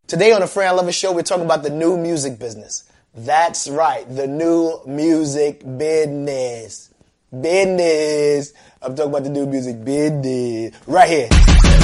Today on the Fran Lovers Show, we're talking about the new music business. That's right, the new music business. I'm talking about the new music business. Right here.